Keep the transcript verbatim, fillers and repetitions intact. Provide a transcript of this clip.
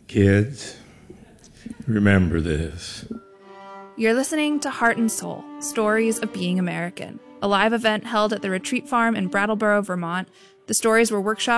Kids, remember this. You're listening to Heart and Soul, Stories of Being American, a live event held at the Retreat Farm in Brattleboro, Vermont. The stories were workshopped